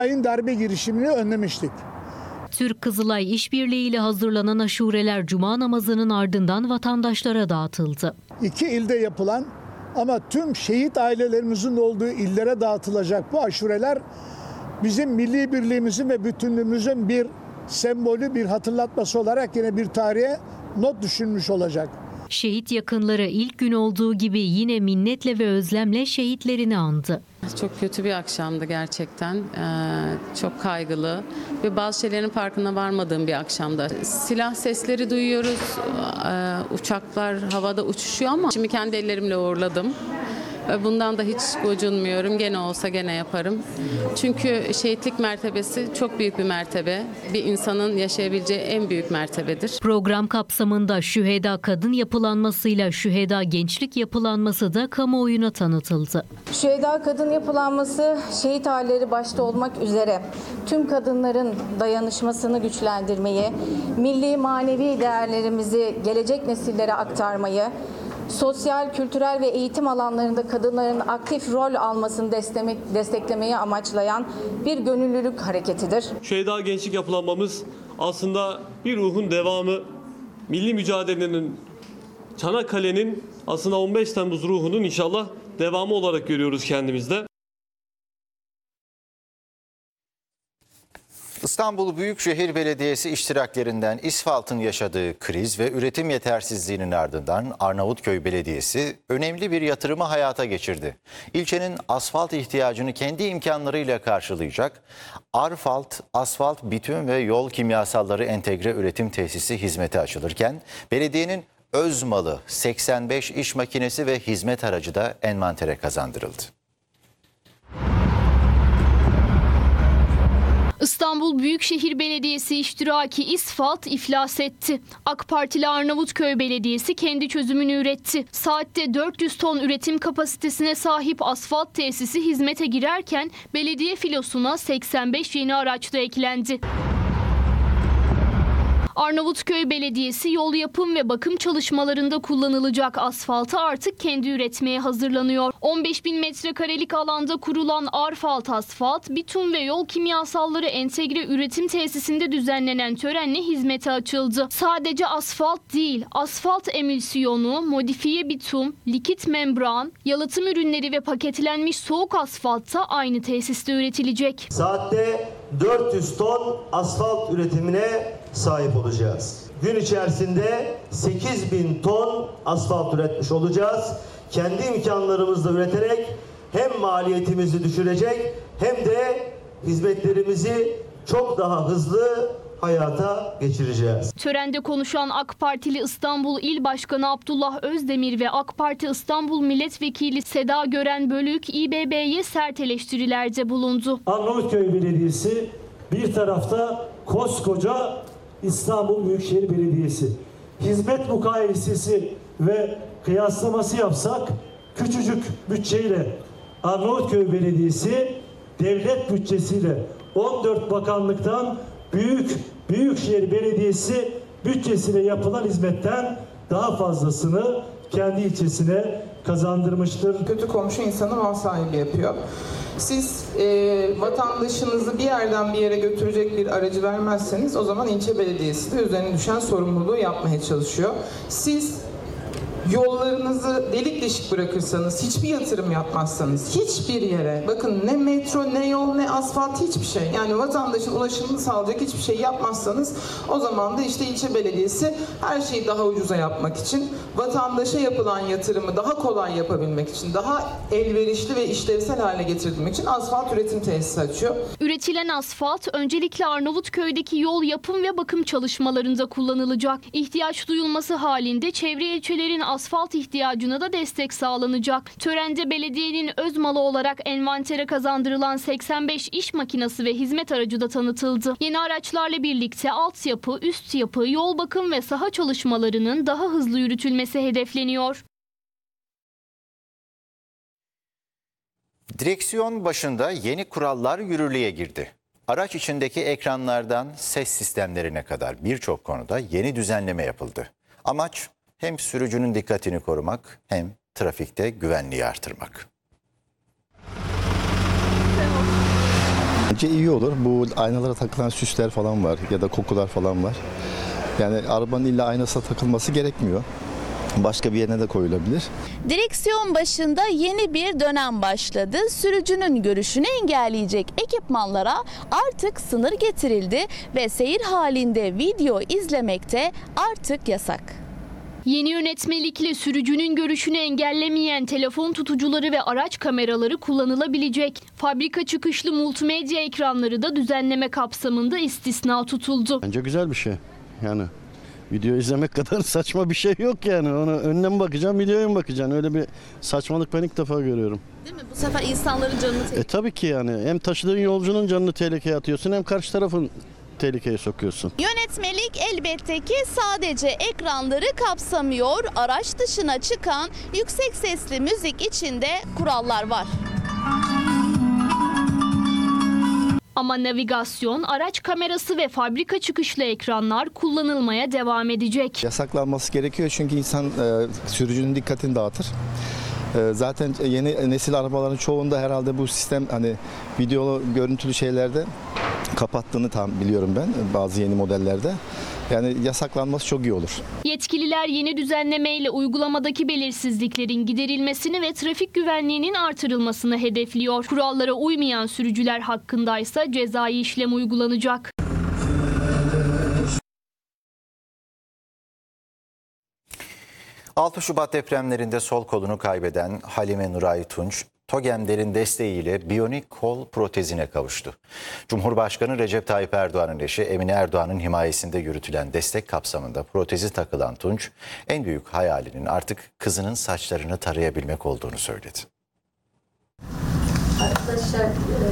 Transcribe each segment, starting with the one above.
darbe girişimini önlemiştik. Türk Kızılay İşbirliği ile hazırlanan aşureler Cuma namazının ardından vatandaşlara dağıtıldı. 2 ilde yapılan ama tüm şehit ailelerimizin olduğu illere dağıtılacak bu aşureler bizim milli birliğimizin ve bütünlüğümüzün bir sembolü, bir hatırlatması olarak yine bir tarihe not düşülmüş olacak. Şehit yakınları ilk gün olduğu gibi yine minnetle ve özlemle şehitlerini andı. Çok kötü bir akşamdı gerçekten. Çok kaygılı ve bazı şeylerin farkına varmadığım bir akşamda. Silah sesleri duyuyoruz, uçaklar havada uçuşuyor ama şimdi kendi ellerimle uğurladım. Bundan da hiç gocunmuyorum. Gene olsa gene yaparım. Çünkü şehitlik mertebesi çok büyük bir mertebe. Bir insanın yaşayabileceği en büyük mertebedir. Program kapsamında Şüheda Kadın Yapılanması'yla Şüheda Gençlik Yapılanması da kamuoyuna tanıtıldı. Şüheda Kadın Yapılanması, şehit aileleri başta olmak üzere tüm kadınların dayanışmasını güçlendirmeyi, milli manevi değerlerimizi gelecek nesillere aktarmayı, sosyal, kültürel ve eğitim alanlarında kadınların aktif rol almasını desteklemeyi amaçlayan bir gönüllülük hareketidir. Şüheda Gençlik Yapılanmamız aslında bir ruhun devamı, milli mücadelenin, Çanakkale'nin aslında 15 Temmuz ruhunun inşallah devamı olarak görüyoruz kendimizde. İstanbul Büyükşehir Belediyesi iştiraklerinden İsfalt'ın yaşadığı kriz ve üretim yetersizliğinin ardından Arnavutköy Belediyesi önemli bir yatırımı hayata geçirdi. İlçenin asfalt ihtiyacını kendi imkanlarıyla karşılayacak Arfalt, asfalt, bitüm ve yol kimyasalları entegre üretim tesisi hizmete açılırken belediyenin öz malı 85 iş makinesi ve hizmet aracı da envantere kazandırıldı. İstanbul Büyükşehir Belediyesi iştiraki İsfalt iflas etti. AK Partili Arnavutköy Belediyesi kendi çözümünü üretti. Saatte 400 ton üretim kapasitesine sahip asfalt tesisi hizmete girerken belediye filosuna 85 yeni araç da eklendi. Arnavutköy Belediyesi yol yapım ve bakım çalışmalarında kullanılacak asfaltı artık kendi üretmeye hazırlanıyor. 15.000 metrekarelik alanda kurulan Arfalt Asfalt, bitum ve yol kimyasalları entegre üretim tesisinde düzenlenen törenle hizmete açıldı. Sadece asfalt değil, asfalt emülsiyonu, modifiye bitum, likit membran, yalıtım ürünleri ve paketlenmiş soğuk asfalt da aynı tesiste üretilecek. Saatte 400 ton asfalt üretimine sahip olacağız. Gün içerisinde 8.000 ton asfalt üretmiş olacağız. Kendi imkanlarımızla üreterek hem maliyetimizi düşürecek hem de hizmetlerimizi çok daha hızlı hayata geçireceğiz. Törende konuşan AK Partili İstanbul İl Başkanı Abdullah Özdemir ve AK Parti İstanbul Milletvekili Seda Gören Bölük İBB'ye sert eleştirilerde bulundu. Arnavutköy Belediyesi bir tarafta koskoca İstanbul Büyükşehir Belediyesi. Hizmet mukayesesi ve kıyaslaması yapsak küçücük bütçeyle Arnavutköy Belediyesi devlet bütçesiyle 14 bakanlıktan Büyükşehir Belediyesi bütçesiyle yapılan hizmetten daha fazlasını kendi ilçesine kazandırmıştır. Kötü komşu insanı mal sahibi yapıyor. Siz vatandaşınızı bir yerden bir yere götürecek bir aracı vermezseniz o zaman ilçe belediyesi de üzerine düşen sorumluluğu yapmaya çalışıyor. Siz yollarınızı delik deşik bırakırsanız, hiçbir yatırım yapmazsanız, hiçbir yere, bakın ne metro, ne yol, ne asfalt, hiçbir şey. Yani vatandaşın ulaşımını sağlayacak hiçbir şey yapmazsanız o zaman da işte ilçe belediyesi her şeyi daha ucuza yapmak için, vatandaşa yapılan yatırımı daha kolay yapabilmek için, daha elverişli ve işlevsel hale getirmek için asfalt üretim tesisi açıyor. Üretilen asfalt öncelikle Arnavutköy'deki yol yapım ve bakım çalışmalarında kullanılacak. İhtiyaç duyulması halinde çevre ilçelerin asfalt ihtiyacına da destek sağlanacak. Törende belediyenin öz malı olarak envantere kazandırılan 85 iş makinesi ve hizmet aracı da tanıtıldı. Yeni araçlarla birlikte altyapı, üst yapı, yol bakım ve saha çalışmalarının daha hızlı yürütülmesi hedefleniyor. Direksiyon başında yeni kurallar yürürlüğe girdi. Araç içindeki ekranlardan ses sistemlerine kadar birçok konuda yeni düzenleme yapıldı. Amaç hem sürücünün dikkatini korumak hem trafikte güvenliği artırmak. bence iyi olur. Bu aynalara takılan süsler falan var ya da kokular falan var. Yani arabanın illa aynasına takılması gerekmiyor. Başka bir yerine de koyulabilir. Direksiyon başında yeni bir dönem başladı. Sürücünün görüşünü engelleyecek ekipmanlara artık sınır getirildi ve seyir halinde video izlemekte artık yasak. Yeni yönetmelikle sürücünün görüşünü engellemeyen telefon tutucuları ve araç kameraları kullanılabilecek. Fabrika çıkışlı multimedya ekranları da düzenleme kapsamında istisna tutuldu. Bence güzel bir şey. Yani video izlemek kadar saçma bir şey yok yani. Ona önüne mi bakacaksın, videoya mı bakacaksın? Öyle bir saçmalık ben ilk defa görüyorum. Değil mi? Bu sefer insanların canını tehlikeye. Tabii ki yani. Hem taşıdığın yolcunun canını tehlikeye atıyorsun hem karşı tarafın tehlikeye sokuyorsun. Yönetmelik elbette ki sadece ekranları kapsamıyor. Araç dışına çıkan yüksek sesli müzik için de kurallar var. Ama navigasyon, araç kamerası ve fabrika çıkışlı ekranlar kullanılmaya devam edecek. Yasaklanması gerekiyor çünkü insan sürücünün dikkatini dağıtır. Zaten yeni nesil arabaların çoğunda herhalde bu sistem hani videolu görüntülü şeylerde kapattığını tam biliyorum ben bazı yeni modellerde. Yani yasaklanması çok iyi olur. Yetkililer yeni düzenlemeyle uygulamadaki belirsizliklerin giderilmesini ve trafik güvenliğinin artırılmasını hedefliyor. Kurallara uymayan sürücüler hakkındaysa cezai işlem uygulanacak. ...6 Şubat depremlerinde sol kolunu kaybeden Halime Nuray Tunç, TOGEM'lerin desteğiyle biyonik kol protezine kavuştu. Cumhurbaşkanı Recep Tayyip Erdoğan'ın eşi Emine Erdoğan'ın himayesinde yürütülen destek kapsamında protezi takılan Tunç, en büyük hayalinin artık kızının saçlarını tarayabilmek olduğunu söyledi. Arkadaşlar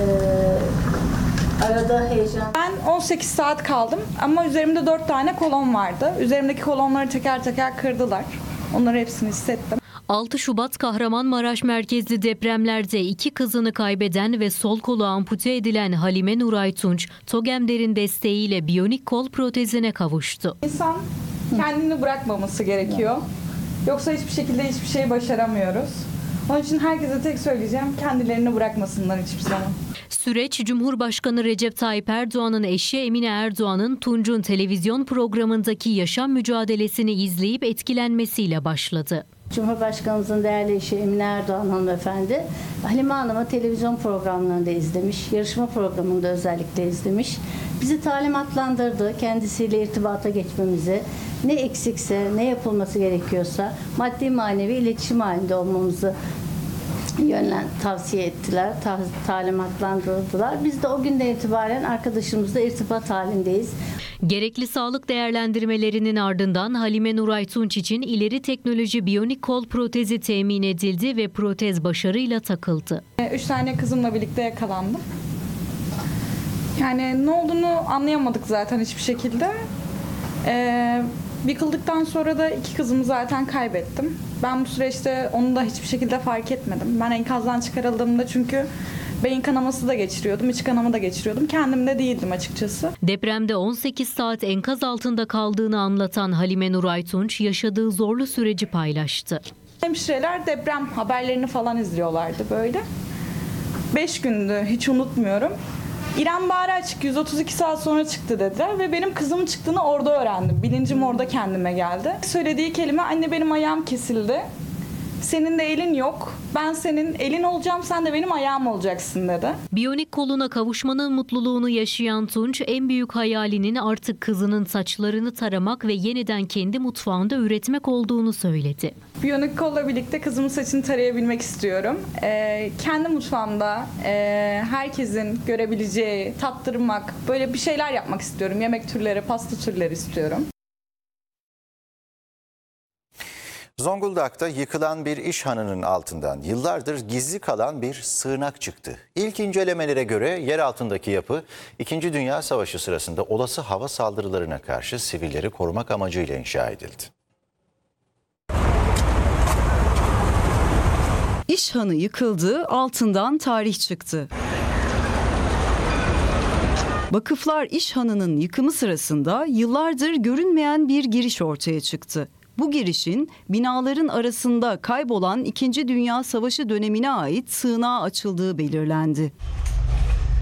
arada heyecan. Ben 18 saat kaldım ama üzerimde 4 tane kolon vardı. Üzerimdeki kolonları teker teker kırdılar. Onları hepsini hissettim. 6 Şubat Kahramanmaraş merkezli depremlerde 2 kızını kaybeden ve sol kolu ampute edilen Halime Nuray Tunç, TOGEM'lerin desteğiyle biyonik kol protezine kavuştu. İnsan kendini bırakmaması gerekiyor. Yoksa hiçbir şekilde hiçbir şey başaramıyoruz. Onun için herkese tek söyleyeceğim, kendilerini bırakmasınlar hiçbir zaman. Süreç Cumhurbaşkanı Recep Tayyip Erdoğan'ın eşi Emine Erdoğan'ın Tunç'un televizyon programındaki yaşam mücadelesini izleyip etkilenmesiyle başladı. Cumhurbaşkanımızın değerli eşi Emine Erdoğan hanımefendi, Halime Hanım'ı televizyon programlarında izlemiş, yarışma programında özellikle izlemiş. Bizi talimatlandırdı, kendisiyle irtibata geçmemizi, ne eksikse, ne yapılması gerekiyorsa maddi manevi iletişim halinde olmamızı tavsiye ettiler, talimatlandırdılar. Biz de o günden itibaren arkadaşımızla irtibat halindeyiz. Gerekli sağlık değerlendirmelerinin ardından Halime Nuray Tunç için ileri teknoloji biyonik kol protezi temin edildi ve protez başarıyla takıldı. 3 tane kızımla birlikte yakalandım. Yani ne olduğunu anlayamadık zaten hiçbir şekilde. Yıkıldıktan sonra da 2 kızımı zaten kaybettim. Ben bu süreçte onu da hiçbir şekilde fark etmedim. Ben enkazdan çıkarıldığımda çünkü beyin kanaması da geçiriyordum, iç kanama da geçiriyordum. Kendimde değildim açıkçası. Depremde 18 saat enkaz altında kaldığını anlatan Halime Nuray Tunç yaşadığı zorlu süreci paylaştı. Hemşireler deprem haberlerini falan izliyorlardı böyle. 5 gündü, hiç unutmuyorum. İrem Bari Açık 132 saat sonra çıktı dediler ve benim kızımın çıktığını orada öğrendim. Bilincim orada kendime geldi. Söylediği kelime, anne benim ayağım kesildi. Senin de elin yok. Ben senin elin olacağım, sen de benim ayağım olacaksın dedi. Biyonik koluna kavuşmanın mutluluğunu yaşayan Tunç, en büyük hayalinin artık kızının saçlarını taramak ve yeniden kendi mutfağında üretmek olduğunu söyledi. Biyonik kolla birlikte kızımın saçını tarayabilmek istiyorum. Kendi mutfağımda herkesin görebileceği, tattırmak, böyle bir şeyler yapmak istiyorum. Yemek türleri, pasta türleri istiyorum. Zonguldak'ta yıkılan bir iş hanının altından yıllardır gizli kalan bir sığınak çıktı. İlk incelemelere göre yer altındaki yapı 2. Dünya Savaşı sırasında olası hava saldırılarına karşı sivilleri korumak amacıyla inşa edildi. İş hanı yıkıldı, altından tarih çıktı. Vakıflar İş Hanı'nın yıkımı sırasında yıllardır görünmeyen bir giriş ortaya çıktı. Bu girişin binaların arasında kaybolan 2. Dünya Savaşı dönemine ait sığınağa açıldığı belirlendi.